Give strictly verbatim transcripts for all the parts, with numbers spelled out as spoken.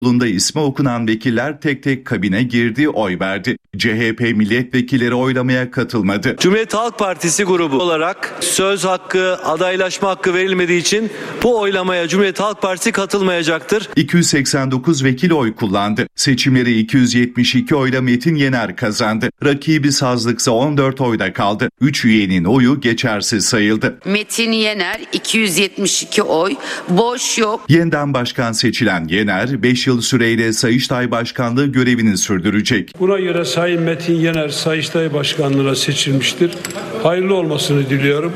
Bunda ismi okunan vekiller tek tek kabine girdi, oy verdi. C H P milletvekilleri oylamaya katılmadı. Cumhuriyet Halk Partisi grubu olarak söz hakkı, adaylaşma hakkı verilmediği için bu oylamaya Cumhuriyet Halk Partisi katılmayacaktır. iki yüz seksen dokuz vekil oy kullandı. Seçimleri iki yüz yetmiş iki oyla Metin Yener kazandı. Rakibi Sazlıksa on dört oyda kaldı. üç üyenin oyu geçersiz sayıldı. Metin Yener iki yüz yetmiş iki oy, boş yok. Yeniden başkan seçilen Yener beş yıl süreyle Sayıştay Başkanlığı görevini sürdürecek. Buna göre Sayın Metin Yener Sayıştay Başkanlığı'na seçilmiştir. Hayırlı olmasını diliyorum.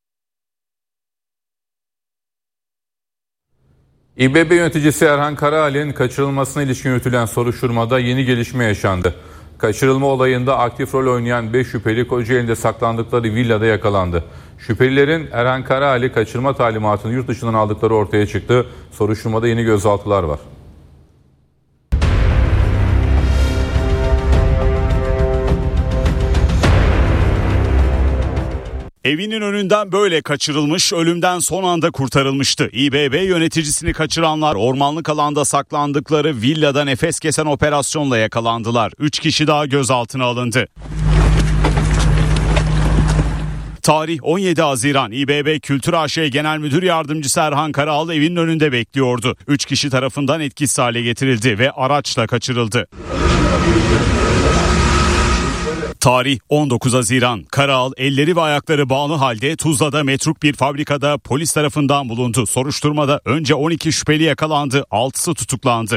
İBB yöneticisi Erhan Karahal'in kaçırılmasına ilişkin yürütülen soruşturmada yeni gelişme yaşandı. Kaçırılma olayında aktif rol oynayan beş şüpheli Kocaeli'nde saklandıkları villada yakalandı. Şüphelilerin Erhan Karahal'i kaçırma talimatını yurt dışından aldıkları ortaya çıktı. Soruşturmada yeni gözaltılar var. Evinin önünden böyle kaçırılmış, ölümden son anda kurtarılmıştı. İBB yöneticisini kaçıranlar ormanlık alanda saklandıkları villada nefes kesen operasyonla yakalandılar. Üç kişi daha gözaltına alındı. Tarih on yedi Haziran. İBB Kültür A Ş Genel Müdür Yardımcısı Erhan Karahal evinin önünde bekliyordu. Üç kişi tarafından etkisiz hale getirildi ve araçla kaçırıldı. Tarih on dokuz Haziran. Karahal elleri ve ayakları bağlı halde Tuzla'da metruk bir fabrikada polis tarafından bulundu. Soruşturmada önce on iki şüpheli yakalandı, altısı tutuklandı.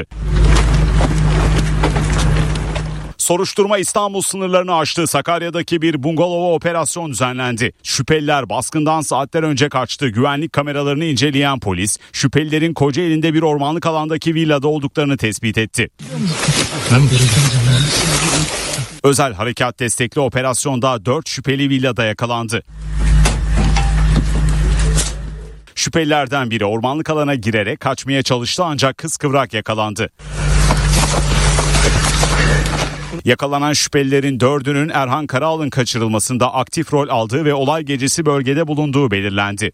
Soruşturma İstanbul sınırlarını aştı. Sakarya'daki bir bungalova operasyon düzenlendi. Şüpheliler baskından saatler önce kaçtı. Güvenlik kameralarını inceleyen polis, şüphelilerin Kocaeli'nde bir ormanlık alandaki villada olduklarını tespit etti. Özel harekat destekli operasyonda dört şüpheli villada yakalandı. Şüphelilerden biri ormanlık alana girerek kaçmaya çalıştı ancak kıskıvrak yakalandı. Yakalanan şüphelilerin dördünün Erhan Karahal'ın kaçırılmasında aktif rol aldığı ve olay gecesi bölgede bulunduğu belirlendi.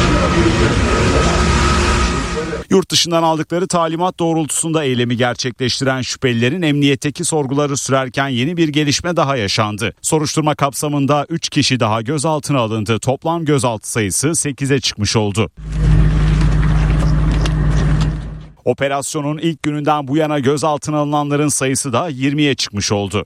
Yurt dışından aldıkları talimat doğrultusunda eylemi gerçekleştiren şüphelilerin emniyetteki sorguları sürerken yeni bir gelişme daha yaşandı. Soruşturma kapsamında üç kişi daha gözaltına alındı. Toplam gözaltı sayısı sekize çıkmış oldu. Operasyonun ilk gününden bu yana gözaltına alınanların sayısı da yirmiye çıkmış oldu.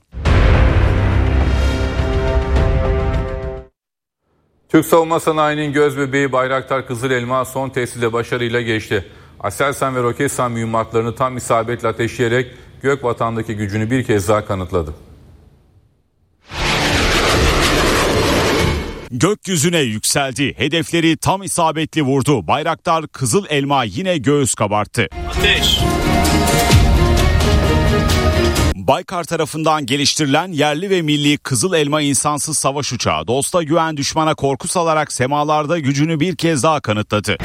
Türk savunma sanayinin gözbebeği Bayraktar Kızılelma son testte başarıyla geçti. Aselsan ve Roketsan mühimmatlarını tam isabetle ateşleyerek Gökvatan'daki gücünü bir kez daha kanıtladı. Gökyüzüne yükseldi. Hedefleri tam isabetli vurdu. Bayraktar Kızılelma yine göğüs kabarttı. Ateş! Baykar tarafından geliştirilen yerli ve milli Kızılelma insansız savaş uçağı dosta güven düşmana korku salarak semalarda gücünü bir kez daha kanıtladı.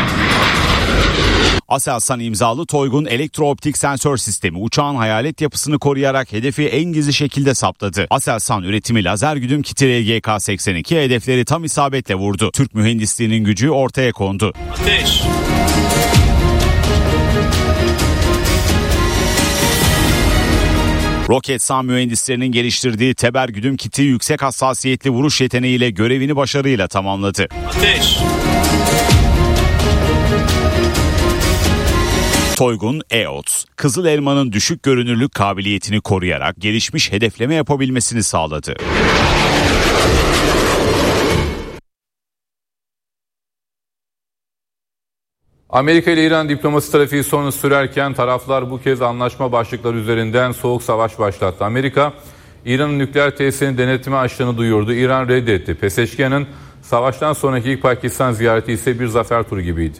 Aselsan imzalı Toygun elektrooptik sensör sistemi uçağın hayalet yapısını koruyarak hedefi en gizli şekilde saptadı. Aselsan üretimi lazer güdüm kiti R G K seksen iki hedefleri tam isabetle vurdu. Türk mühendisliğinin gücü ortaya kondu. Ateş! Roketsan mühendislerinin geliştirdiği Teber güdüm kiti yüksek hassasiyetli vuruş yeteneğiyle görevini başarıyla tamamladı. Ateş! Toygun E-Ots, Kızılelma'nın düşük görünürlük kabiliyetini koruyarak gelişmiş hedefleme yapabilmesini sağladı. Amerika ile İran diplomasi trafiği sorunu sürerken taraflar bu kez anlaşma başlıkları üzerinden soğuk savaş başlattı. Amerika, İran'ın nükleer tesisinin denetimi açtığını duyurdu. İran reddetti. Pezeşkian'ın savaştan sonraki ilk Pakistan ziyareti ise bir zafer turu gibiydi.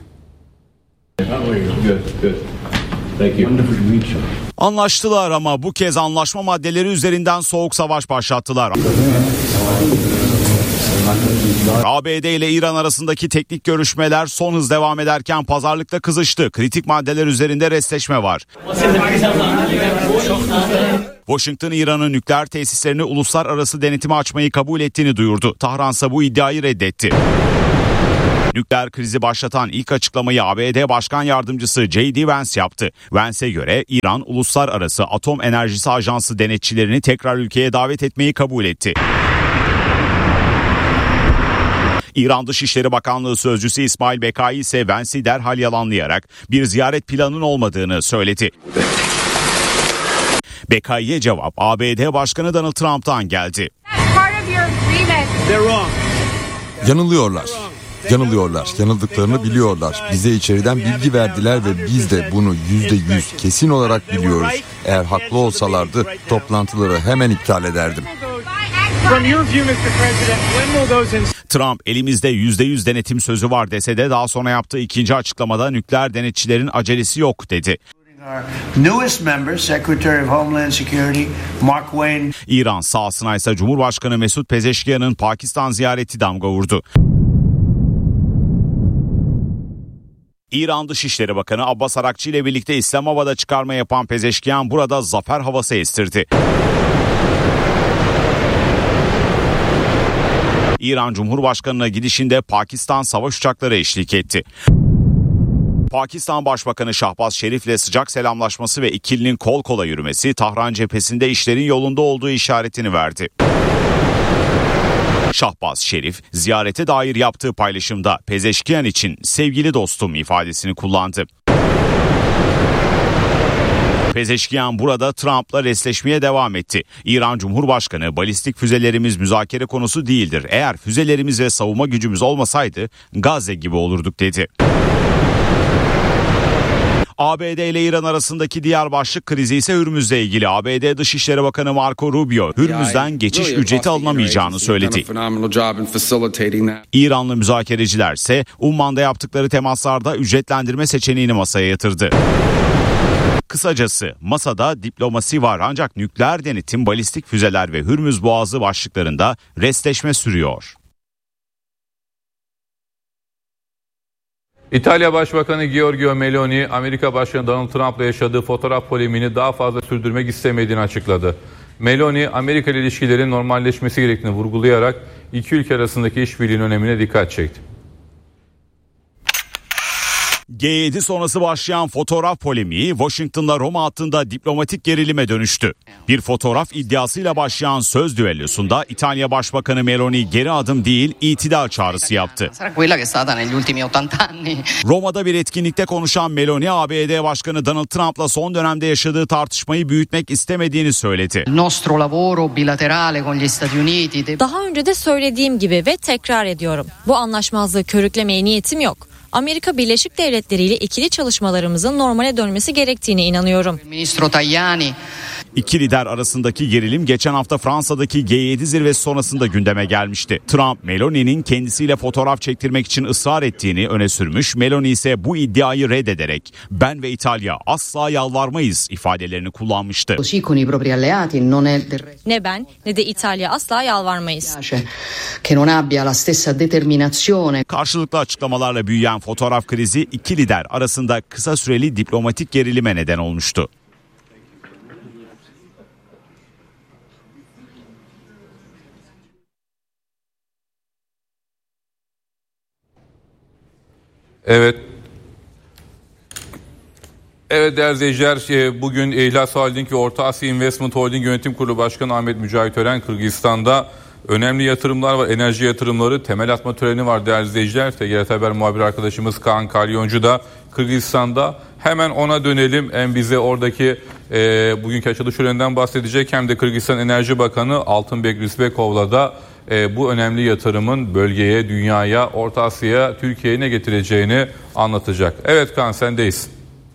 Anlaştılar ama bu kez anlaşma maddeleri üzerinden soğuk savaş başlattılar. A B D ile İran arasındaki teknik görüşmeler son hız devam ederken pazarlıkta kızıştı. Kritik maddeler üzerinde restleşme var. Washington, İran'ın nükleer tesislerini uluslararası denetime açmayı kabul ettiğini duyurdu. Tahransa bu iddiayı reddetti. Nükleer krizi başlatan ilk açıklamayı A B D Başkan Yardımcısı J D Vance yaptı. Vance'e göre İran Uluslararası Atom Enerjisi Ajansı denetçilerini tekrar ülkeye davet etmeyi kabul etti. İran Dışişleri Bakanlığı Sözcüsü İsmail Bekai ise Vance'i derhal yalanlayarak bir ziyaret planının olmadığını söyledi. Bekai'ye cevap A B D Başkanı Donald Trump'tan geldi. Yanılıyorlar. Yanılıyorlar. Yanıldıklarını biliyorlar. Bize içeriden bilgi verdiler ve biz de bunu yüzde yüz kesin olarak biliyoruz. Eğer haklı olsalardı toplantıları hemen iptal ederdim. Trump elimizde yüzde yüz denetim sözü var dese de daha sonra yaptığı ikinci açıklamada nükleer denetçilerin acelesi yok dedi. İran sahasına ise Cumhurbaşkanı Mesut Pezeşkiyan'ın Pakistan ziyareti damga vurdu. İran Dışişleri Bakanı Abbas Arakçı ile birlikte İslamabad'a çıkarma yapan Pezeşkiyan burada zafer havası estirdi. İran Cumhurbaşkanı'na gidişinde Pakistan savaş uçakları eşlik etti. Pakistan Başbakanı Şahbaz Şerif'le sıcak selamlaşması ve ikilinin kol kola yürümesi Tahran cephesinde işlerin yolunda olduğu işaretini verdi. Şahbaz Şerif ziyarete dair yaptığı paylaşımda Pezeşkiyan için sevgili dostum ifadesini kullandı. Pezeşkiyan burada Trump'la resleşmeye devam etti. İran Cumhurbaşkanı balistik füzelerimiz müzakere konusu değildir. Eğer füzelerimiz ve savunma gücümüz olmasaydı Gazze gibi olurduk dedi. A B D ile İran arasındaki diğer başlık krizi ise Hürmüz'le ilgili. A B D Dışişleri Bakanı Marco Rubio, Hürmüz'den geçiş ücreti alınamayacağını söyledi. İranlı müzakereciler ise Umman'da yaptıkları temaslarda ücretlendirme seçeneğini masaya yatırdı. Kısacası masada diplomasi var ancak nükleer denetim, balistik füzeler ve Hürmüz Boğazı başlıklarında restleşme sürüyor. İtalya Başbakanı Giorgia Meloni, Amerika Başkanı Donald Trump'la yaşadığı fotoğraf polemiğini daha fazla sürdürmek istemediğini açıkladı. Meloni, Amerika ile ilişkilerin normalleşmesi gerektiğini vurgulayarak iki ülke arasındaki işbirliğinin önemine dikkat çekti. G yedi sonrası başlayan fotoğraf polemiği Washington'la Roma hattında diplomatik gerilime dönüştü. Bir fotoğraf iddiasıyla başlayan söz düellosunda İtalya Başbakanı Meloni geri adım değil itidal çağrısı yaptı. Roma'da bir etkinlikte konuşan Meloni, A B D Başkanı Donald Trump'la son dönemde yaşadığı tartışmayı büyütmek istemediğini söyledi. Daha önce de söylediğim gibi ve tekrar ediyorum. Bu anlaşmazlığı körüklemeye niyetim yok. Amerika Birleşik Devletleri ile ikili çalışmalarımızın normale dönmesi gerektiğine inanıyorum. İki lider arasındaki gerilim geçen hafta Fransa'daki G yedi zirvesi sonrasında gündeme gelmişti. Trump, Meloni'nin kendisiyle fotoğraf çektirmek için ısrar ettiğini öne sürmüş. Meloni ise bu iddiayı reddederek "Ben ve İtalya asla yalvarmayız" ifadelerini kullanmıştı. Ne ben ne de İtalya asla yalvarmayız. Karşılıklı açıklamalarla büyüyen fotoğraf krizi iki lider arasında kısa süreli diplomatik gerilime neden olmuştu. Evet. Evet değerli izleyiciler, bugün İhlas Holding ve Orta Asya Investment Holding Yönetim Kurulu Başkanı Ahmet Mücahit Ören Kırgızistan'da önemli yatırımlar var. Enerji yatırımları, temel atma töreni var değerli izleyiciler. T G R T Haber muhabiri arkadaşımız Kaan Kalyoncu da Kırgızistan'da. Hemen ona dönelim. Hem bize oradaki e, bugünkü açılış töreninden bahsedecek hem de Kırgızistan Enerji Bakanı Altınbek Rızbekov'la da e, bu önemli yatırımın bölgeye, dünyaya, Orta Asya'ya, Türkiye'ye ne getireceğini anlatacak. Evet Kaan, sendeyiz.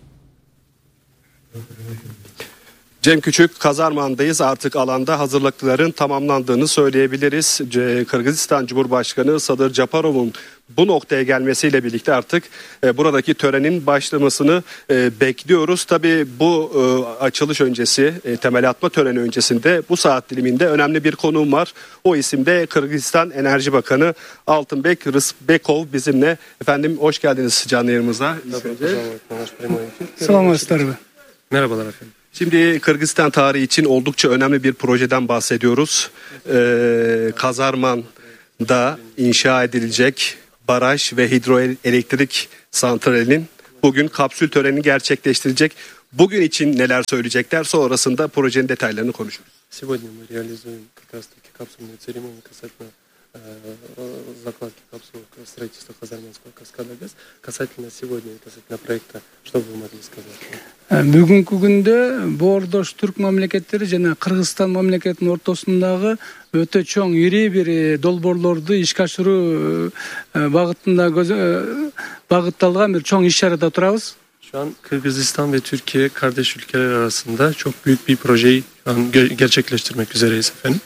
Cem Küçük, Kazarman'dayız. Artık alanda hazırlıkların tamamlandığını söyleyebiliriz. Kırgızistan Cumhurbaşkanı Sadır Japarov'un bu noktaya gelmesiyle birlikte artık e, buradaki törenin başlamasını e, bekliyoruz. Tabii bu e, açılış öncesi, e, temel atma töreni öncesinde bu saat diliminde önemli bir konuğum var. O isim de Kırgızistan Enerji Bakanı Altınbek Rızbekov bizimle. Efendim hoş geldiniz canlı yayınımıza. Selamünaleyküm. Merhabalar efendim. Şimdi Kırgızistan tarihi için oldukça önemli bir projeden bahsediyoruz. Ee, Kazarman'da inşa edilecek baraj ve hidroelektrik santralinin bugün kapsül törenini gerçekleştirecek. Bugün için neler söyleyecekler, sonrasında projenin detaylarını konuşuruz. Сегодня мы реализуем как раз-таки капсульную церемонию касательно э, закладки капсул строительства Казарманского каскада ГЭС. Касательно сегодня, касательно проекта, что вы могли сказать? Бүгүнкү күндө боордош түрк мамлекеттери жана Кыргызстан мамлекетинин ортосундагы өтө чоң ири бир долбоорлорду ишке ашыруу багытында багытталган бир чоң иш-чарада турабыз. Şu an Kırgızistan ve Türkiye kardeş ülkeler arasında çok büyük bir projeyi şu an gerçekleştirmek üzereyiz efendim.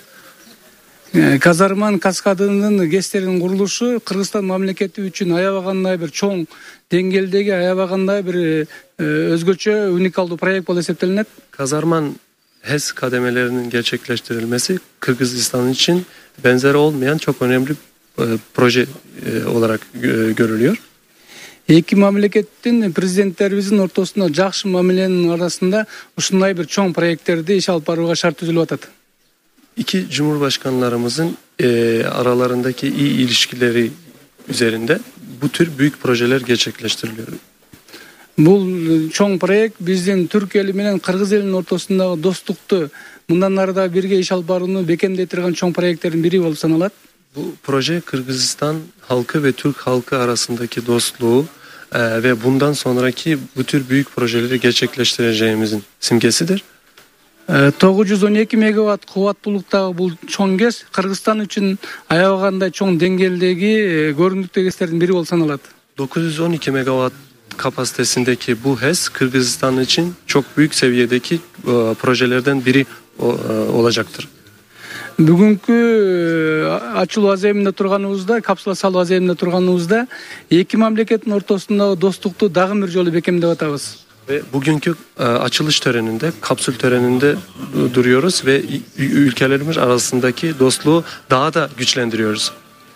Казарман каскадынын ГЭСтеринин курулушу Кыргызстан мамлекети үчүн аябагандай бир чоң деңгээлдеги аябагандай бир өзгөчө уникалдуу проект болуп эсептелинет. Kazarman HES kademelerinin gerçekleştirilmesi Kırgızistan için benzeri olmayan çok önemli proje olarak görülüyor. Эки мамлекеттин президенттерибиздин ортосунда жакшы мамиленин арасында ушундай бир чоң проекттерди иш алып барууга шарт түзүлүп атат. İki cumhurbaşkanlarımızın e, aralarındaki iyi ilişkileri üzerinde bu tür büyük projeler gerçekleştiriliyor. Бул чоң проект биздин Түркия эли менен Кыргыз элинин ортосундагы достукту мындан ары да бирге иш алып барууну бекемдей турган чоң проекттердин бири болуп саналат. Bu proje Kırgızistan halkı ve Türk halkı arasındaki dostluğu e, ve bundan sonraki bu tür büyük projeleri gerçekleştireceğimizin simgesidir. тогуз жүз он эки мегаватт кубаттуулуктагы бул чоң ГЭС Кыргызстан үчүн аябагандай чоң деңгээлдеги көрүнүктүү ГЭСтердин бири болуп саналат. dokuz yüz on iki megawatt kapasitesindeki bu HES Kırgızistan için çok büyük seviyedeki e, projelerden biri o, e, olacaktır. Бүгүнкү ачылуу аземинде турганыбызда, капсула салуу аземинде турганыбызда эки мамлекеттин ортосундагы достукту дагы бир жолу бекемдеп атабыз. Ve bugünkü e, açılış töreninde, kapsül töreninde duruyoruz ve ülkelerimiz arasındaki dostluğu daha da güçlendiriyoruz.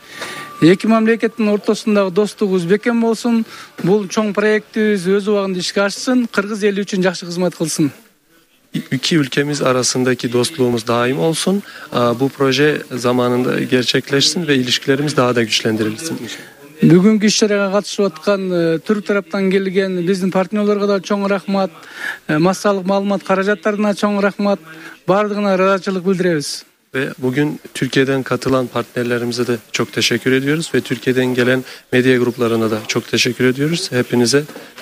Эки мамлекеттин ортосундагы достугубуз бекем болсун, бул чоң проектибиз өз убагында ишке ашсын, Кыргыз эли үчүн жакшы кызмат кылсын. İki ülkemiz arasındaki dostluğumuz daim olsun. Bu proje zamanında gerçekleşsin ve ilişkilerimiz daha da güçlendirilsin. Бүгүнкү иш-чарага катышып аткан түрк тараптан келген биздин партнерлорго да чоң рахмат, массалык маалымат каражаттарына чоң рахмат, бардыгына ыраазычылык bildirебиz. Ve bugün Türkiye'den katılan partnerlerimize de çok teşekkür ediyoruz ve Türkiye'den gelen medya gruplarına da çok teşekkür ediyoruz. Hepinize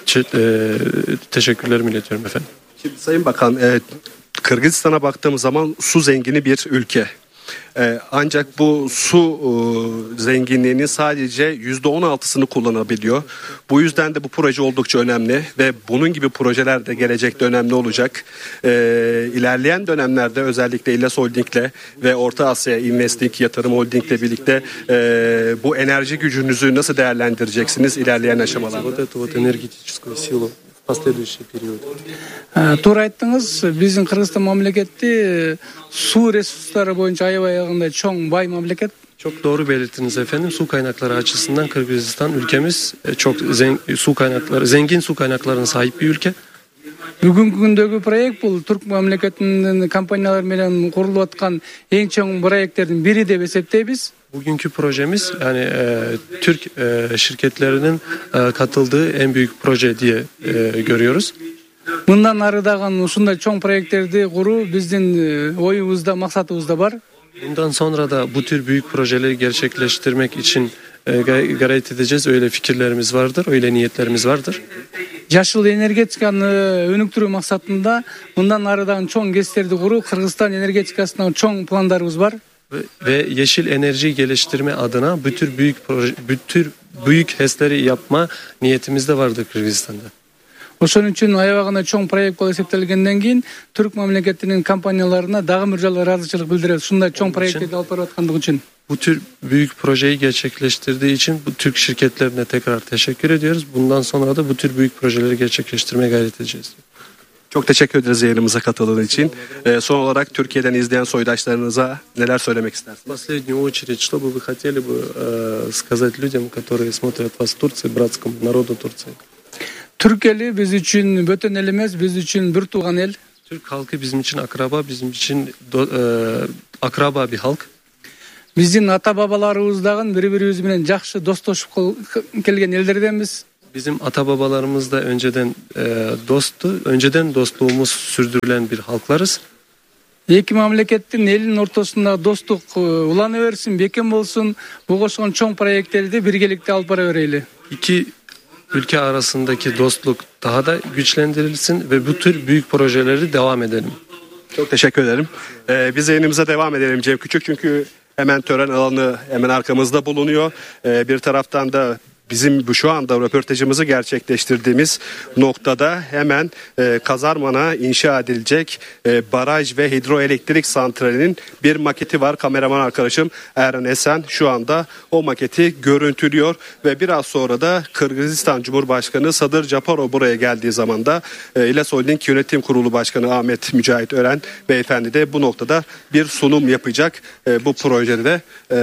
teşekkürlerimi iletiyorum efendim. Şimdi Sayın Bakan, e, Kırgızistan'a baktığımız zaman su zengini bir ülke. E, ancak bu su e, zenginliğinin sadece yüzde on altısını kullanabiliyor. Bu yüzden de bu proje oldukça önemli ve bunun gibi projeler de gelecekte önemli olacak. E, ilerleyen dönemlerde özellikle İLLAS Holding'le ve Orta Asya Investing Yatırım Holding'le birlikte e, bu enerji gücünüzü nasıl değerlendireceksiniz ilerleyen aşamalarda? Последующий период. Туура айттыңыз, биздин Кыргызстан мамлекети суу ресурстары боюнча аябагандай чоң бай мамлекет. Çok doğru belirttiniz efendim. Su kaynakları açısından Kırgızistan ülkemiz çok zen, su kaynakları zengin su kaynaklarına sahip bir ülke. Бүгүнкү күндөгү проект бул түрк мамлекетинин компаниялары менен курулуп аткан эң чоң проекттердин бири деп эсептейбиз. Bugünkü projemiz yani e, Türk e, şirketlerinin e, katıldığı en büyük proje diye e, görüyoruz. Мындан арыдаган ушундай чоң проекттерди куруу биздин оюбузда, максатыбызда бар. Bundan sonra da bu tür büyük projeleri gerçekleştirmek için e, gayret edeceğiz. Öyle fikirlerimiz vardır, öyle niyetlerimiz vardır. Жашыл энергетиканы өнүктүрүү максатында мындан арыдаган чоң ГЭСтерди куруу Кыргызстан энергетикасына чоң пландарыбыз бар. Ve yeşil enerji geliştirme adına bu tür büyük proje, bu tür büyük HES'leri yapma niyetimiz de vardır Kırgızistan'da. Ошон үчүн аябагандай чоң проект болуп эсептелгенден кийин түрк мамлекетинин компанияларына дагы бир жолу ыраазычылык билдиребиз. Ушундай чоң проекттерди алып барып аткандыгы үчүн. Bu tür büyük projeyi gerçekleştirdiği için bu Türk şirketlerine tekrar teşekkür ediyoruz. Bundan sonra da bu tür büyük projeleri gerçekleştirmeye gayret edeceğiz. Çok teşekkür ederiz yayınımıza katıldığın için. Ee, son olarak Türkiye'den izleyen soydaşlarınıza neler söylemek istersiniz? В последнюю очередь, что бы вы хотели бы э, сказать людям, которые смотрят вас в Турции, братскому народу Турции? Türk eli biz için böten el emez, biz için bir tuğan el. Türk halkı bizim için akraba, bizim için do, e, akraba bir halk. Bizdin ata babalarımız dagın bir-birimiz bilen jakşı dostlaşıp kelgen ellerdenmiz. Bizim ata babalarımız da önceden e, dosttu. Önceden dostluğumuz sürdürülen bir halklarız. Эки мамлекеттин элин ортосунда достук улана берсин, бекем болсун. Бу кошкон чоң проекттерди биргеликте алып бара берели. İki ülke arasındaki dostluk daha da güçlendirilsin ve bu tür büyük projeleri devam edelim. Çok teşekkür ederim. Ee, biz yayınımıza devam edelim Cem Küçük, çünkü hemen tören alanı hemen arkamızda bulunuyor. Ee, bir taraftan da bizim bu şu anda röportajımızı gerçekleştirdiğimiz noktada hemen e, Kazarman'a inşa edilecek e, baraj ve hidroelektrik santralinin bir maketi var. Kameraman arkadaşım Eren Esen şu anda o maketi görüntülüyor ve biraz sonra da Kırgızistan Cumhurbaşkanı Sadır Japarov buraya geldiği zaman da e, İLHAS Holding Yönetim Kurulu Başkanı Ahmet Mücahit Ören beyefendi de bu noktada bir sunum yapacak. E, bu projede de e,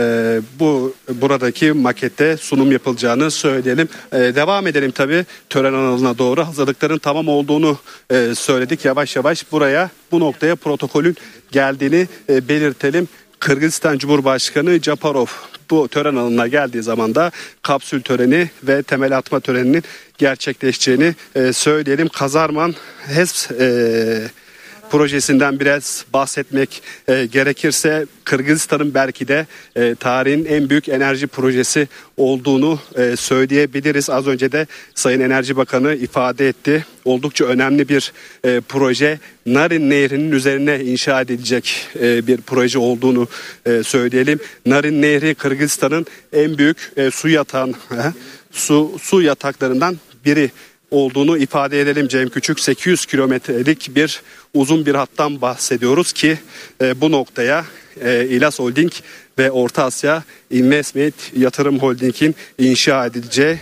bu buradaki makette sunum yapılacağını söyleyelim. Ee, devam edelim tabii tören alanına doğru. Hazırlıkların tamam olduğunu e, söyledik. Yavaş yavaş buraya, bu noktaya protokolün geldiğini e, belirtelim. Kırgızistan Cumhurbaşkanı Japarov bu tören alanına geldiği zaman da kapsül töreni ve temel atma töreninin gerçekleşeceğini e, söyleyelim. Kazarman HES e, projesinden biraz bahsetmek e, gerekirse Kırgızistan'ın belki de e, tarihin en büyük enerji projesi olduğunu e, söyleyebiliriz. Az önce de Sayın Enerji Bakanı ifade etti. Oldukça önemli bir e, proje. Narin Nehri'nin üzerine inşa edilecek e, bir proje olduğunu e, söyleyelim. Narin Nehri Kırgızistan'ın en büyük e, su yatağın e, su su yataklarından biri olduğunu ifade edelim Cem Küçük. sekiz yüz kilometrelik bir uzun bir hattan bahsediyoruz ki e, bu noktaya e, İLHAS Holding ve Orta Asya Investment Yatırım Holding'in inşa edileceği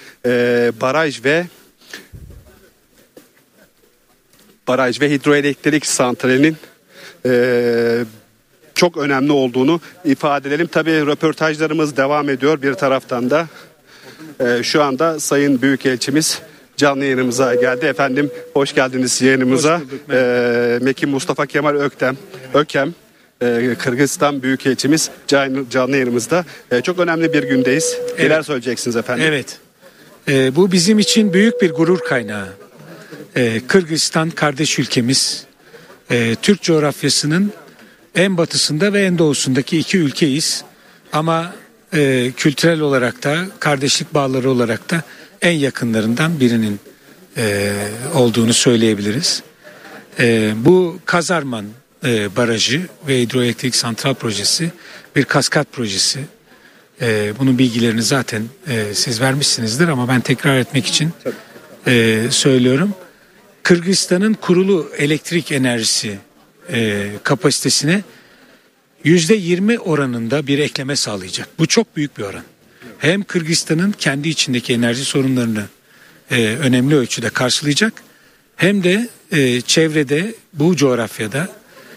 e, baraj ve baraj ve hidroelektrik santralinin e, çok önemli olduğunu ifade edelim. Tabii röportajlarımız devam ediyor bir taraftan da. E, şu anda Sayın Büyükelçimiz canlı yayınımıza geldi. Efendim hoş geldiniz yayınımıza. Ee, Mekin Mustafa Kemal Öktem, Ökem, e, Kırgızistan Büyükelçimiz canlı, canlı yayınımızda. E, çok önemli bir gündeyiz. Evet. Neler söyleyeceksiniz efendim? Evet. E, bu bizim için büyük bir gurur kaynağı. E, Kırgızistan kardeş ülkemiz. E, Türk coğrafyasının en batısında ve en doğusundaki iki ülkeyiz. Ama e, kültürel olarak da kardeşlik bağları olarak da en yakınlarından birinin e, olduğunu söyleyebiliriz. E, bu Kazarman e, Barajı ve Hidroelektrik Santral Projesi bir kaskat projesi. E, bunun bilgilerini zaten e, siz vermişsinizdir ama ben tekrar etmek için e, söylüyorum. Kırgızistan'ın kurulu elektrik enerjisi e, kapasitesine yüzde yirmi oranında bir ekleme sağlayacak. Bu çok büyük bir oran. Hem Kırgızistan'ın kendi içindeki enerji sorunlarını e, önemli ölçüde karşılayacak, hem de e, çevrede, bu coğrafyada,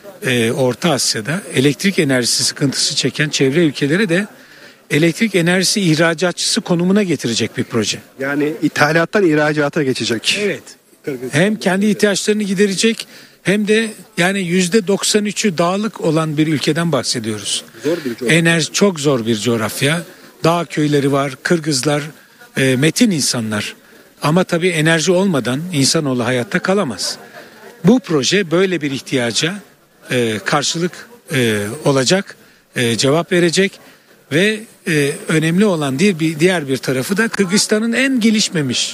e, Orta Asya'da elektrik enerjisi sıkıntısı çeken çevre ülkelere de elektrik enerjisi ihracatçısı konumuna getirecek bir proje. Yani ithalattan ihracata geçecek. Evet. Hem kendi ihtiyaçlarını giderecek, hem de yani yüzde doksan üçü dağlık olan bir ülkeden bahsediyoruz. Zor bir coğrafya. Enerji çok zor bir coğrafya. Dağ köyleri var, Kırgızlar, e, metin insanlar. Ama tabii enerji olmadan insanoğlu hayatta kalamaz. Bu proje böyle bir ihtiyaca e, karşılık e, olacak, e, cevap verecek ve e, önemli olan diğer bir, diğer bir tarafı da Kırgızistan'ın en gelişmemiş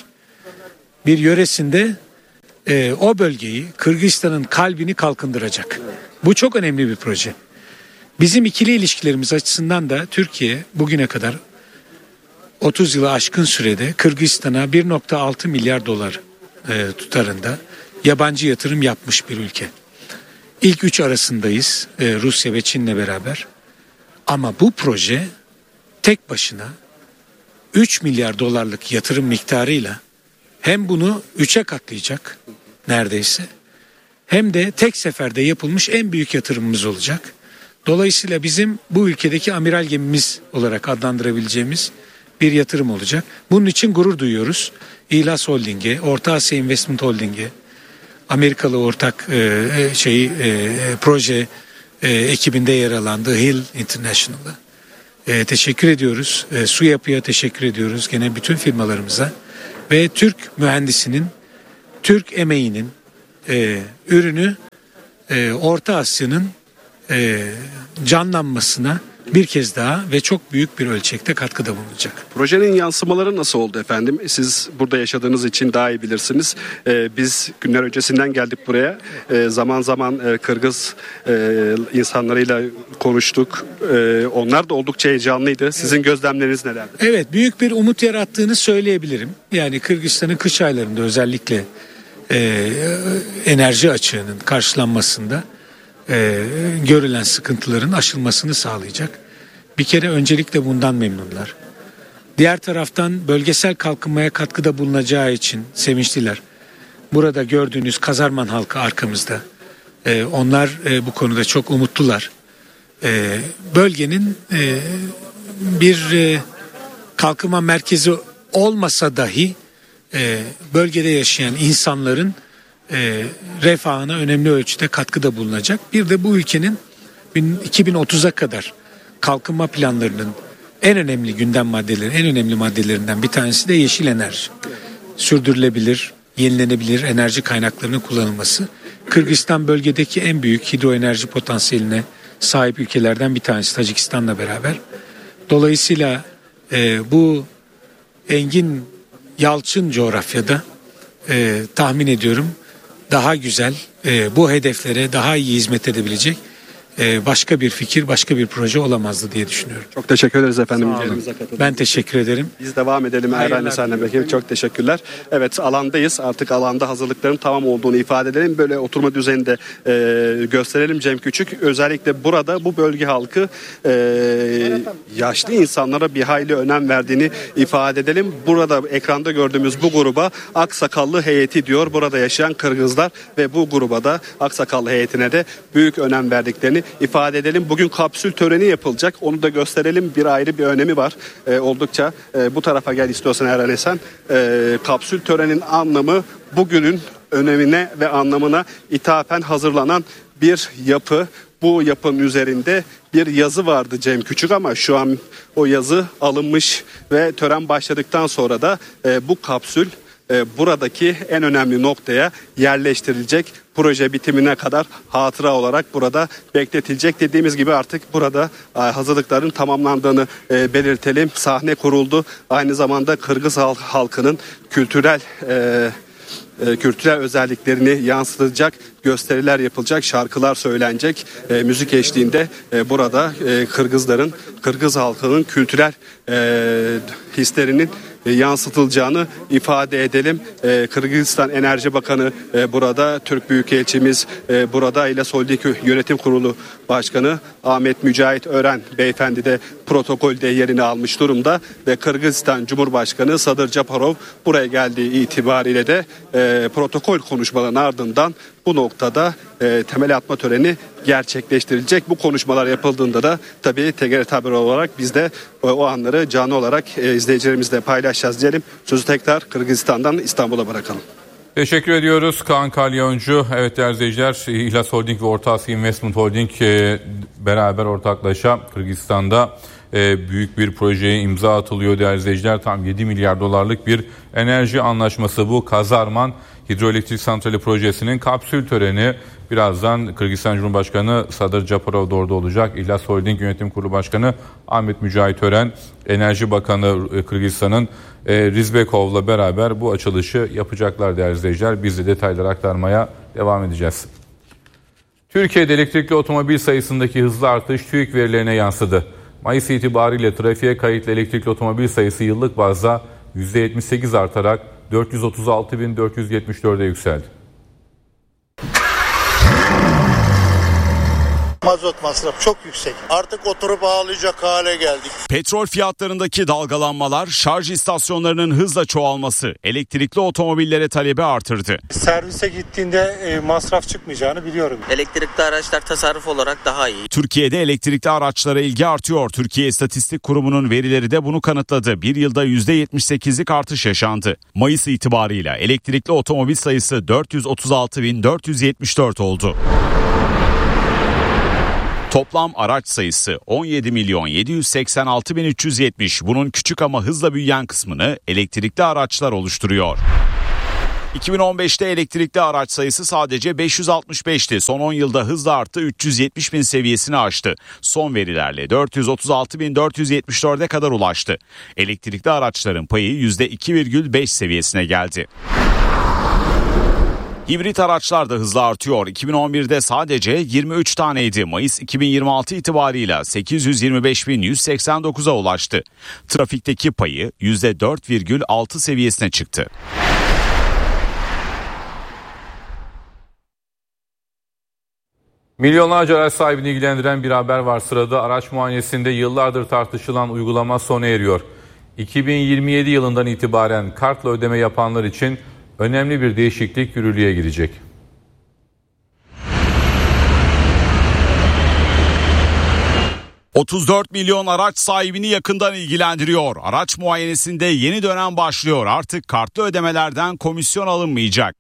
bir yöresinde e, o bölgeyi, Kırgızistan'ın kalbini kalkındıracak. Bu çok önemli bir proje. Bizim ikili ilişkilerimiz açısından da Türkiye bugüne kadar otuz yılı aşkın sürede Kırgızistan'a bir nokta altı milyar dolar e, tutarında yabancı yatırım yapmış bir ülke. İlk üç arasındayız e, Rusya ve Çin'le beraber. Ama bu proje tek başına üç milyar dolarlık yatırım miktarıyla hem bunu üçe katlayacak neredeyse, hem de tek seferde yapılmış en büyük yatırımımız olacak. Dolayısıyla bizim bu ülkedeki amiral gemimiz olarak adlandırabileceğimiz bir yatırım olacak. Bunun için gurur duyuyoruz. İLHAS Holding'e, Orta Asya Investment Holding'e, Amerikalı ortak e, şeyi e, proje e, ekibinde yer alan The Hill International'a e, teşekkür ediyoruz. E, SUYAP'ıya teşekkür ediyoruz. Gene bütün firmalarımıza ve Türk mühendisinin, Türk emeğinin e, ürünü e, Orta Asya'nın e, canlanmasına bir kez daha ve çok büyük bir ölçekte katkıda bulunacak. Projenin yansımaları nasıl oldu efendim? Siz burada yaşadığınız için daha iyi bilirsiniz. Ee, biz günler öncesinden geldik buraya. Ee, zaman zaman e, Kırgız e, insanlarıyla konuştuk. E, onlar da oldukça heyecanlıydı. Sizin gözlemleriniz nelerdi? Evet, büyük bir umut yarattığını söyleyebilirim. Yani Kırgızistan'ın kış aylarında özellikle e, enerji açığının karşılanmasında Ee, görülen sıkıntıların aşılmasını sağlayacak. Bir kere öncelikle bundan memnunlar. Diğer taraftan bölgesel kalkınmaya katkıda bulunacağı için sevinçliler. Burada gördüğünüz Kazarman halkı arkamızda. Ee, onlar e, bu konuda çok umutlular. Ee, bölgenin e, bir e, kalkınma merkezi olmasa dahi e, bölgede yaşayan insanların E, refahına önemli ölçüde katkıda bulunacak. Bir de bu ülkenin iki bin otuza kadar kalkınma planlarının en önemli gündem maddeleri, en önemli maddelerinden bir tanesi de yeşil enerji. Sürdürülebilir, yenilenebilir enerji kaynaklarının kullanılması. Kırgızistan bölgedeki en büyük hidroenerji potansiyeline sahip ülkelerden bir tanesi Tacikistan'la beraber. Dolayısıyla e, bu engin yalçın coğrafyada e, tahmin ediyorum daha güzel, e, bu hedeflere daha iyi hizmet edebilecek e, başka bir fikir, başka bir proje olamazdı diye düşünüyorum. Çok teşekkür ederiz efendim. Ben teşekkür ederim. Biz devam edelim Erhan Esen'le Bekir. Çok teşekkürler. Evet, alandayız. Artık alanda hazırlıkların tamam olduğunu ifade edelim. Böyle oturma düzeninde e, gösterelim Cem Küçük. Özellikle burada bu bölge halkı e, yaşlı insanlara bir hayli önem verdiğini ifade edelim. Burada ekranda gördüğümüz bu gruba Aksakallı heyeti diyor. Burada yaşayan Kırgızlar ve bu gruba da Aksakallı heyetine de büyük önem verdiklerini ifade edelim. Bugün kapsül töreni yapılacak. Onu da gösterelim. Bir ayrı bir önemi var. E, oldukça e, bu tarafa gel istiyorsan Erhan Esen. E, kapsül törenin anlamı bugünün önemine ve anlamına ithafen hazırlanan bir yapı. Bu yapının üzerinde bir yazı vardı Cem Küçük ama şu an o yazı alınmış ve tören başladıktan sonra da e, bu kapsül e, buradaki en önemli noktaya yerleştirilecek. Proje bitimine kadar hatıra olarak burada bekletilecek. Dediğimiz gibi artık burada e, hazırlıkların tamamlandığını e, belirtelim. Sahne kuruldu. Aynı zamanda Kırgız halk, halkının kültürel e, e, kültürel özelliklerini yansıtacak gösteriler yapılacak, şarkılar söylenecek. E, müzik eşliğinde e, burada e, Kırgızların, Kırgız halkının kültürel e, hislerinin e, yansıtılacağını ifade edelim. E, Kırgızistan Enerji Bakanı e, burada, Türk Büyükelçimiz e, burada, İlyas Holding Yönetim Kurulu Başkanı Ahmet Mücahit Ören beyefendi de protokolde yerini almış durumda ve Kırgızistan Cumhurbaşkanı Sadır Japarov buraya geldiği itibariyle de e, protokol konuşmalarının ardından bu noktada e, temel atma töreni gerçekleştirilecek. Bu konuşmalar yapıldığında da tabii T G R T Haber olarak biz de o, o anları canlı olarak e, izleyicilerimizle paylaşacağız diyelim. Sözü tekrar Kırgızistan'dan İstanbul'a bırakalım. Teşekkür ediyoruz Kaan Kalyoncu. Evet değerli izleyiciler, İhlas Holding ve Orta Asya Investment Holding e, beraber ortaklaşa Kırgızistan'da e, büyük bir projeye imza atılıyor değerli izleyiciler. Tam yedi milyar dolarlık bir enerji anlaşması bu. Kazarman Hidroelektrik Santrali projesinin kapsül töreni birazdan Kırgızistan Cumhurbaşkanı Sadır Japarov da orada olacak. İhlas Holding Yönetim Kurulu Başkanı Ahmet Mücahit Ören, Enerji Bakanı Kırgızistan'ın e, Rizbekov'la beraber bu açılışı yapacaklar değerli izleyiciler. Biz de detayları aktarmaya devam edeceğiz. Türkiye'de elektrikli otomobil sayısındaki hızlı artış TÜİK verilerine yansıdı. Mayıs itibariyle trafiğe kayıtlı elektrikli otomobil sayısı yıllık bazda yüzde yetmiş sekiz artarak dört yüz otuz altı bin dört yüz yetmiş dörde yükseldi. Mazot masrafı çok yüksek. Artık oturup ağlayacak hale geldik. Petrol fiyatlarındaki dalgalanmalar, şarj istasyonlarının hızla çoğalması elektrikli otomobillere talebi artırdı. Servise gittiğinde e, masraf çıkmayacağını biliyorum. Elektrikli araçlar tasarruf olarak daha iyi. Türkiye'de elektrikli araçlara ilgi artıyor. Türkiye İstatistik Kurumu'nun verileri de bunu kanıtladı. Bir yılda yüzde yetmiş sekizlik artış yaşandı. Mayıs itibarıyla elektrikli otomobil sayısı dört yüz otuz altı bin dört yüz yetmiş dört oldu. Toplam araç sayısı on yedi milyon yedi yüz seksen altı bin üç yüz yetmiş. Bunun küçük ama hızla büyüyen kısmını elektrikli araçlar oluşturuyor. iki bin on beşte elektrikli araç sayısı sadece beş yüz altmış beşti. Son on yılda hızla arttı, üç yüz yetmiş bin seviyesini aştı. Son verilerle dört yüz otuz altı bin dört yüz yetmiş dörde kadar ulaştı. Elektrikli araçların payı yüzde iki virgül beş seviyesine geldi. Hibrit araçlar da hızla artıyor. iki bin on birde sadece yirmi üç taneydi. Mayıs iki bin yirmi altı itibarıyla sekiz yüz yirmi beş bin yüz seksen dokuza ulaştı. Trafikteki payı yüzde dört virgül altı seviyesine çıktı. Milyonlarca araç sahibini ilgilendiren bir haber var sırada. Araç muayenesinde yıllardır tartışılan uygulama sona eriyor. iki bin yirmi yedi yılından itibaren kartla ödeme yapanlar için önemli bir değişiklik yürürlüğe girecek. otuz dört milyon araç sahibini yakından ilgilendiriyor. Araç muayenesinde yeni dönem başlıyor. Artık kartlı ödemelerden komisyon alınmayacak.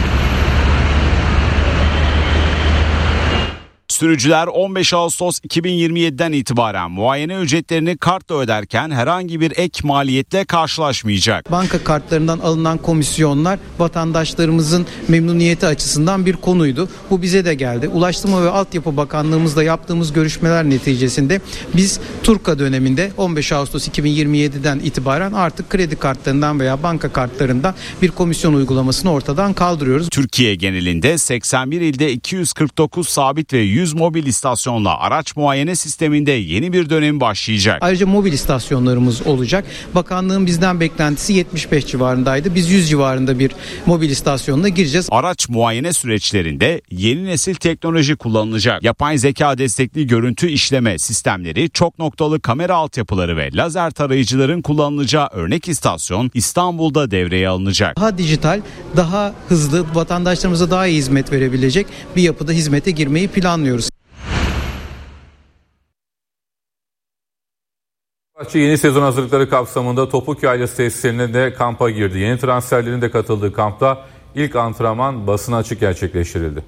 Sürücüler on beş Ağustos iki bin yirmi yediden itibaren muayene ücretlerini kartla öderken herhangi bir ek maliyetle karşılaşmayacak. Banka kartlarından alınan komisyonlar vatandaşlarımızın memnuniyeti açısından bir konuydu. Bu bize de geldi. Ulaştırma ve Altyapı Bakanlığımızla yaptığımız görüşmeler neticesinde biz Turka döneminde on beş Ağustos iki bin yirmi yediden itibaren artık kredi kartlarından veya banka kartlarından bir komisyon uygulamasını ortadan kaldırıyoruz. Türkiye genelinde seksen bir ilde iki yüz kırk dokuz sabit ve yüz mobil istasyonla araç muayene sisteminde yeni bir dönem başlayacak. Ayrıca mobil istasyonlarımız olacak. Bakanlığın bizden beklentisi yetmiş beş civarındaydı. Biz yüz civarında bir mobil istasyonuna gireceğiz. Araç muayene süreçlerinde yeni nesil teknoloji kullanılacak. Yapay zeka destekli görüntü işleme sistemleri, çok noktalı kamera altyapıları ve lazer tarayıcıların kullanılacağı örnek istasyon İstanbul'da devreye alınacak. Daha dijital, daha hızlı, vatandaşlarımıza daha iyi hizmet verebilecek bir yapıda hizmete girmeyi planlıyoruz. Fenerbahçe yeni sezon hazırlıkları kapsamında Topuk Yaylası tesislerine de kampa girdi. Yeni transferlerin de katıldığı kampta ilk antrenman basına açık gerçekleştirildi.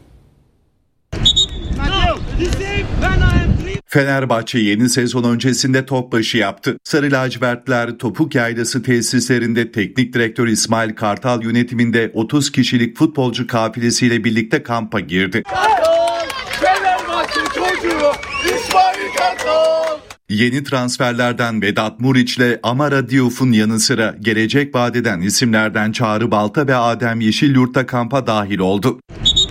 Fenerbahçe yeni sezon öncesinde top başı yaptı. Sarı lacivertler Topuk Yaylası tesislerinde teknik direktör İsmail Kartal yönetiminde otuz kişilik futbolcu kafilesiyle birlikte kampa girdi. Fenerbahçe çocuğu İsmail Kartal. Yeni transferlerden Vedat Muriç'le Amara Diouf'un yanı sıra gelecek vadeden isimlerden Çağrı Balta ve Adem Yeşilyurt'ta kampa dahil oldu.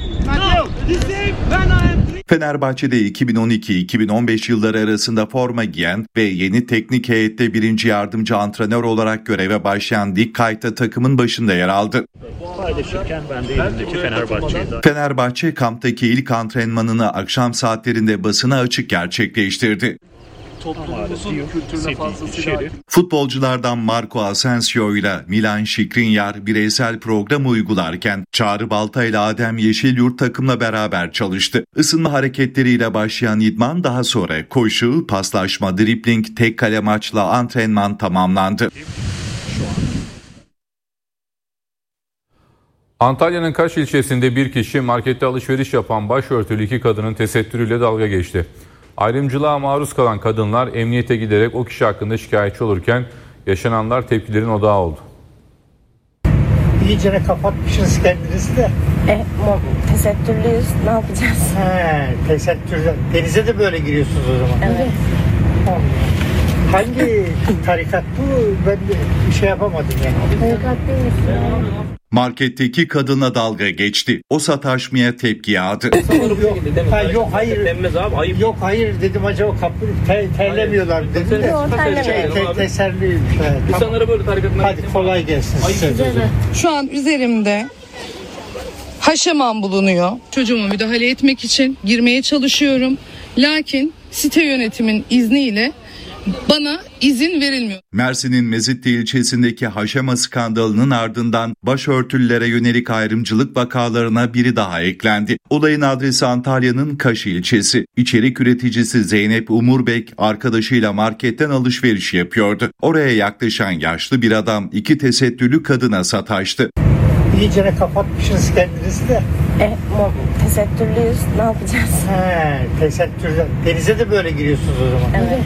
Fenerbahçe'de iki bin on iki iki bin on beş yılları arasında forma giyen ve yeni teknik heyette birinci yardımcı antrenör olarak göreve başlayan Dick Kayta takımın başında yer aldı. Paylaşırken ben de elimdeki Fenerbahçe'yi. Fenerbahçe kamptaki ilk antrenmanını akşam saatlerinde basına açık gerçekleştirdi. Toplumumuzun kültürüne fazlasıyla futbolculardan Marco Asensio ile Milan Skriniar bireysel program uygularken Çağrı Balta ile Adem Yeşilyurt takımla beraber çalıştı. Isınma hareketleriyle başlayan idman daha sonra koşu, paslaşma, dribling, tek kale maçla antrenman tamamlandı. Antalya'nın Kaş ilçesinde bir kişi markette alışveriş yapan başörtülü iki kadının tesettürüyle dalga geçti. Ayrımcılığa maruz kalan kadınlar emniyete giderek o kişi hakkında şikayetçi olurken yaşananlar tepkilerin odağı oldu. İyicene kapatmışsınız kendinizi de. E, tesettürlüyüz. Ne yapacağız? He, tesettürden. Denize de böyle giriyorsunuz o zaman. Evet. Hangi tarikat bu? Ben de bir şey yapamadım yani. Tarikat değil. Marketteki kadına dalga geçti. O sataşmaya tepki yağdı. yok, ha, yok hayır. Abi, yok hayır dedim, acaba kapı te, terlemiyorlar dedim de. Yok terlemiyor. Te, teserli. İnsanlara böyle tarikatlar. Hadi kolay gelsin. Şu an üzerimde haşeman bulunuyor. Çocuğuma müdahale etmek için girmeye çalışıyorum. Lakin site yönetimin izniyle bana izin verilmiyor. Mersin'in Mezitli ilçesindeki haşema skandalının ardından başörtülülere yönelik ayrımcılık vakalarına biri daha eklendi. Olayın adresi Antalya'nın Kaş ilçesi. İçerik üreticisi Zeynep Umurbek arkadaşıyla marketten alışveriş yapıyordu. Oraya yaklaşan yaşlı bir adam iki tesettürlü kadına sataştı. İyicene kapatmışsınız kendinizi de. E, tesettürlüyüz. Ne yapacağız? He, tesettürler. Denize de böyle giriyorsunuz o zaman. Evet.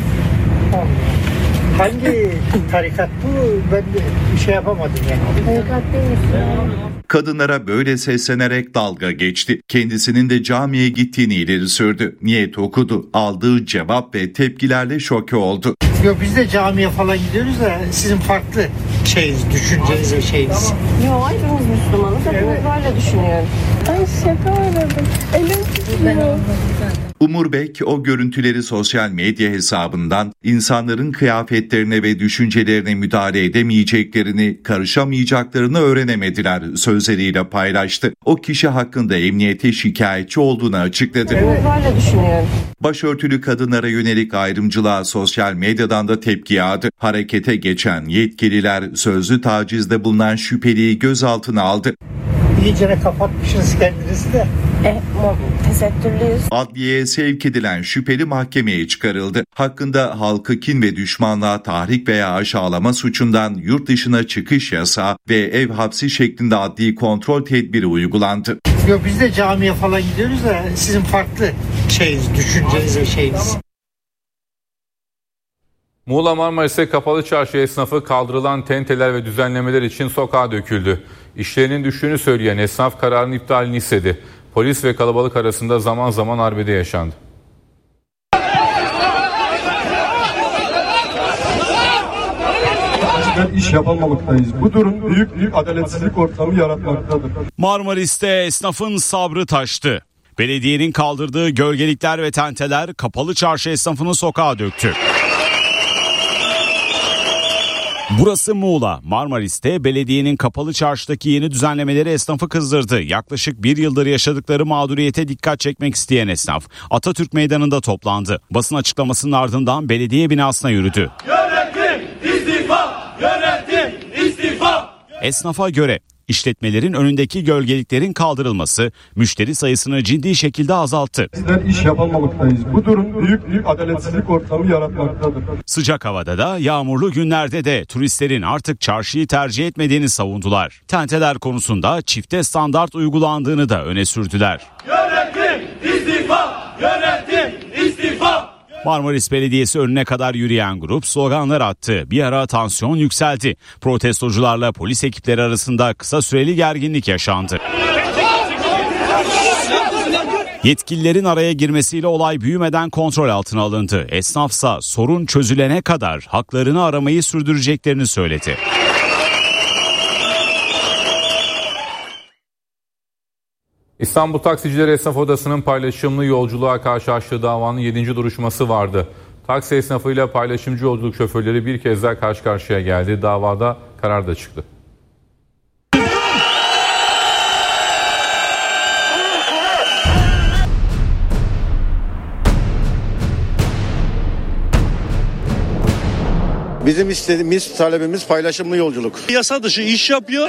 Hangi tarikat bu? Ben de bir şey yapamadım yani. Tarikat değil. Kadınlara böyle seslenerek dalga geçti. Kendisinin de camiye gittiğini ileri sürdü. Niyet okudu. Aldığı cevap ve tepkilerle şoke oldu. Yok biz de camiye falan gidiyoruz da sizin farklı şeyiniz, düşünceniz ve şeyiniz. Yok hepimiz Müslümanız. Hepimiz evet. Böyle düşünüyoruz. Ay şaka aradım. Elim tutuyor. Umur Bek o görüntüleri sosyal medya hesabından insanların kıyafetlerine ve düşüncelerine müdahale edemeyeceklerini, karışamayacaklarını öğrenemediler sözleriyle paylaştı. O kişi hakkında emniyete şikayetçi olduğunu açıkladı. Evet. Böyle düşünüyorum. Başörtülü kadınlara yönelik ayrımcılığa sosyal medyadan da tepki yağdı. Harekete geçen yetkililer sözlü tacizde bulunan şüpheliyi gözaltına aldı. İyicene kapatmışsınız kendinizi de. E, tesettürlüyüz. Adliyeye sevk edilen şüpheli mahkemeye çıkarıldı. Hakkında halkı kin ve düşmanlığa tahrik veya aşağılama suçundan yurt dışına çıkış yasağı ve ev hapsi şeklinde adli kontrol tedbiri uygulandı. Yok biz de camiye falan gidiyoruz da sizin farklı şeyiniz, düşünceniz ve şeyiniz. Muğla Marmaris'te kapalı çarşı esnafı kaldırılan tenteler ve düzenlemeler için sokağa döküldü. İşlerinin düştüğünü söyleyen esnaf kararın iptalini istedi. Polis ve kalabalık arasında zaman zaman arbede yaşandı. İş yapamamaktayız. Bu durum büyük büyük adaletsizlik ortamı yaratmaktadır. Marmaris'te esnafın sabrı taştı. Belediyenin kaldırdığı gölgelikler ve tenteler kapalı çarşı esnafını sokağa döktü. Burası Muğla. Marmaris'te belediyenin kapalı çarşıdaki yeni düzenlemeleri esnafı kızdırdı. Yaklaşık bir yıldır yaşadıkları mağduriyete dikkat çekmek isteyen esnaf Atatürk Meydanı'nda toplandı. Basın açıklamasının ardından belediye binasına yürüdü. Yönetim istifa! Yönetim istifa! Esnafa göre İşletmelerin önündeki gölgeliklerin kaldırılması müşteri sayısını ciddi şekilde azalttı. Bizler iş yapamamaktayız. Bu durum büyük büyük adaletsizlik ortamı yaratmaktadır. Sıcak havada da yağmurlu günlerde de turistlerin artık çarşıyı tercih etmediğini savundular. Tenteler konusunda çifte standart uygulandığını da öne sürdüler. Yönetim istifa! Yönetim istifa! Marmaris Belediyesi önüne kadar yürüyen grup sloganlar attı. Bir ara tansiyon yükseldi. Protestocularla polis ekipleri arasında kısa süreli gerginlik yaşandı. Yetkililerin araya girmesiyle olay büyümeden kontrol altına alındı. Esnafsa sorun çözülene kadar haklarını aramayı sürdüreceklerini söyledi. İstanbul Taksiciler Esnaf Odası'nın paylaşımlı yolculuğa karşı açtığı davanın yedinci duruşması vardı. Taksi esnafıyla paylaşımcı yolculuk şoförleri bir kez daha karşı karşıya geldi. Davada karar da çıktı. Bizim istediğimiz, talebimiz paylaşımlı yolculuk. Yasa dışı iş yapıyor.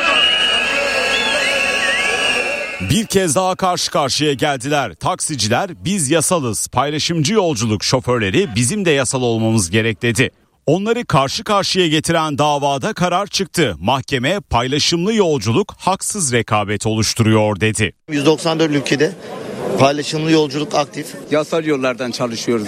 Bir kez daha karşı karşıya geldiler. Taksiciler biz yasalız, paylaşımcı yolculuk şoförleri bizim de yasal olmamız gerek dedi. Onları karşı karşıya getiren davada karar çıktı. Mahkeme paylaşımlı yolculuk haksız rekabet oluşturuyor dedi. yüz doksan dört ülkede paylaşımlı yolculuk aktif. Yasal yollardan çalışıyoruz.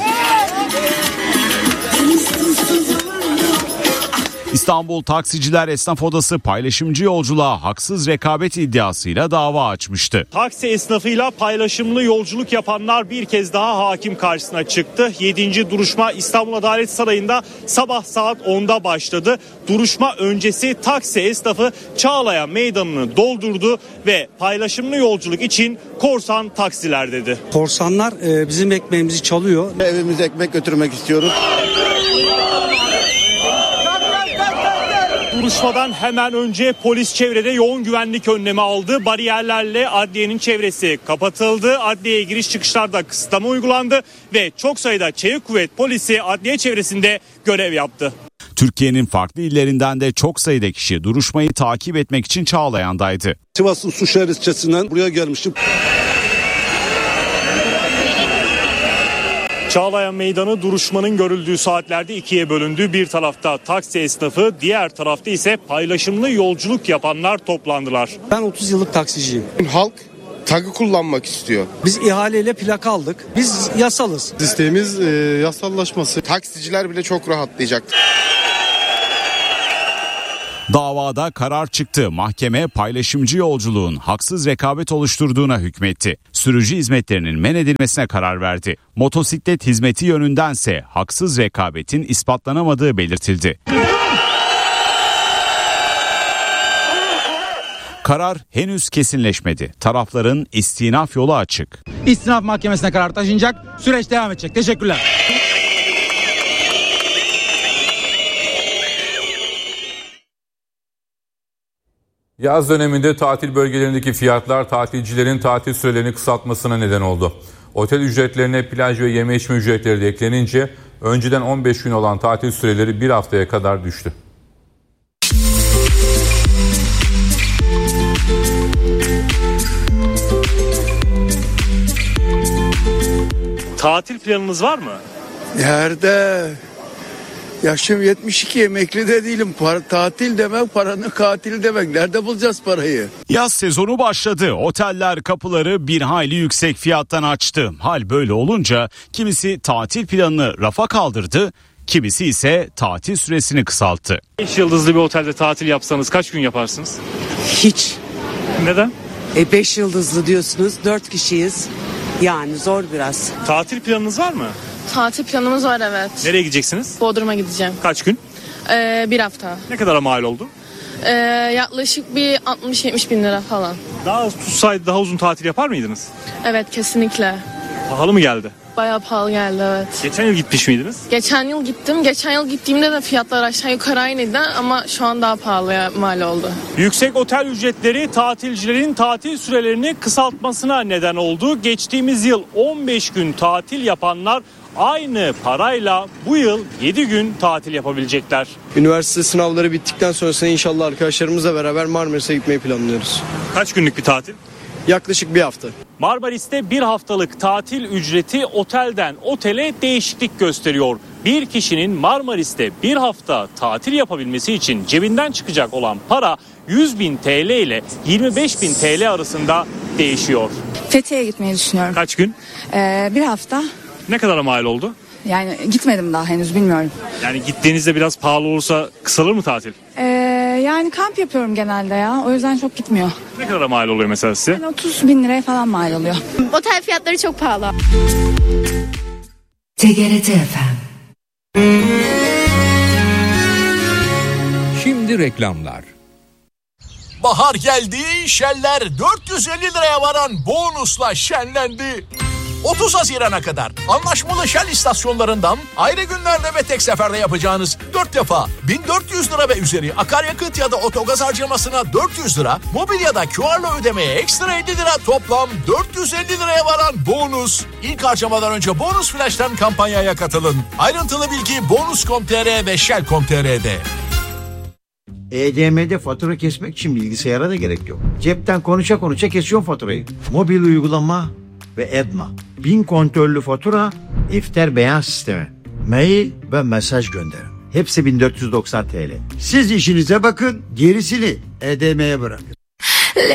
İstanbul Taksiciler Esnaf Odası paylaşımcı yolculuğa haksız rekabet iddiasıyla dava açmıştı. Taksi esnafıyla paylaşımlı yolculuk yapanlar bir kez daha hakim karşısına çıktı. yedinci duruşma İstanbul Adalet Sarayı'nda sabah saat onda başladı. Duruşma öncesi taksi esnafı Çağlayan Meydanı'nı doldurdu ve paylaşımlı yolculuk için korsan taksiler dedi. Korsanlar e, bizim ekmeğimizi çalıyor. Evimize ekmek götürmek istiyoruz. Duruşmadan hemen önce polis çevrede yoğun güvenlik önlemi aldı. Bariyerlerle adliyenin çevresi kapatıldı. Adliyeye giriş çıkışlarda kısıtlama uygulandı ve çok sayıda çevik kuvvet polisi adliye çevresinde görev yaptı. Türkiye'nin farklı illerinden de çok sayıda kişi duruşmayı takip etmek için Çağlayan'daydı. Sivas Suşehir ilçesinden buraya gelmiştim. Çağlayan Meydanı duruşmanın görüldüğü saatlerde ikiye bölündü. Bir tarafta taksi esnafı, diğer tarafta ise paylaşımlı yolculuk yapanlar toplandılar. Ben otuz yıllık taksiciyim. Halk tagı kullanmak istiyor. Biz ihaleyle plaka aldık. Biz yasalız. İsteğimiz e, yasallaşması. Taksiciler bile çok rahatlayacak. Davada karar çıktı. Mahkeme paylaşımcı yolculuğun haksız rekabet oluşturduğuna hükmetti. Sürücü hizmetlerinin men edilmesine karar verdi. Motosiklet hizmeti yönündense haksız rekabetin ispatlanamadığı belirtildi. Karar henüz kesinleşmedi. Tarafların istinaf yolu açık. İstinaf Mahkemesi'ne karar taşınacak. Süreç devam edecek. Teşekkürler. Yaz döneminde tatil bölgelerindeki fiyatlar tatilcilerin tatil sürelerini kısaltmasına neden oldu. Otel ücretlerine plaj ve yeme içme ücretleri de eklenince önceden on beş gün olan tatil süreleri bir haftaya kadar düştü. Tatil planınız var mı? Nerede? Yaşım yetmiş iki, emekli de değilim. Para, tatil demek paranın katili demek. Nerede bulacağız parayı? Yaz sezonu başladı. Oteller kapıları bir hayli yüksek fiyattan açtı. Hal böyle olunca kimisi tatil planını rafa kaldırdı, kimisi ise tatil süresini kısalttı. beş yıldızlı bir otelde tatil yapsanız kaç gün yaparsınız? Hiç. Neden? E beş yıldızlı diyorsunuz, dört kişiyiz. Yani zor biraz. Tatil planınız var mı? Tatil planımız var, evet. Nereye gideceksiniz? Bodrum'a gideceğim. Kaç gün? Ee, bir hafta. Ne kadara mal oldu? Ee, yaklaşık bir altmış yetmiş bin lira falan. Daha tutsaydı daha uzun tatil yapar mıydınız? Evet, kesinlikle. Pahalı mı geldi? Bayağı pahalı geldi, evet. Geçen yıl gitmiş miydiniz? Geçen yıl gittim. Geçen yıl gittiğimde de fiyatlar aşağı yukarı aynıydı ama şu an daha pahalıya mal oldu. Yüksek otel ücretleri tatilcilerin tatil sürelerini kısaltmasına neden oldu. Geçtiğimiz yıl on beş gün tatil yapanlar aynı parayla bu yıl yedi gün tatil yapabilecekler. Üniversite sınavları bittikten sonrasında inşallah arkadaşlarımızla beraber Marmaris'e gitmeyi planlıyoruz. Kaç günlük bir tatil? Yaklaşık bir hafta. Marmaris'te bir haftalık tatil ücreti otelden otele değişiklik gösteriyor. Bir kişinin Marmaris'te bir hafta tatil yapabilmesi için cebinden çıkacak olan para yüz bin T L ile yirmi beş bin T L arasında değişiyor. Fethiye'ye gitmeyi düşünüyorum. Kaç gün? Ee, bir hafta. Ne kadara mal oldu? Yani gitmedim daha henüz, bilmiyorum. Yani gittiğinizde biraz pahalı olursa kısalır mı tatil? Ee, yani kamp yapıyorum genelde ya. O yüzden çok gitmiyor. Ne kadara mal oluyor mesela size? Yani otuz bin liraya falan mal oluyor. Otel fiyatları çok pahalı. T G R T F M. Şimdi reklamlar. Bahar geldi, Shell'ler dört yüz elli liraya varan bonusla şenlendi. otuz Haziran'a kadar anlaşmalı Shell istasyonlarından ayrı günlerde ve tek seferde yapacağınız dört defa bin dört yüz lira ve üzeri akaryakıt ya da otogaz harcamasına dört yüz lira, mobilyada Q R'la ödemeye ekstra elli lira, toplam dört yüz elli liraya varan bonus. İlk harcamadan önce Bonus Flash'ten kampanyaya katılın. Ayrıntılı bilgi bonus nokta com nokta tr ve shell nokta com nokta tr'de. E D M'de fatura kesmek için bilgisayara da gerek yok. Cepten konuşa konuşa kesiyorsun faturayı. Mobil uygulama ve Edma. Bin kontörlü fatura, iftar beyan sistemi. Mail ve mesaj gönderin. Hepsi bin dört yüz doksan T L. Siz işinize bakın, gerisini E D M'ye bırakın.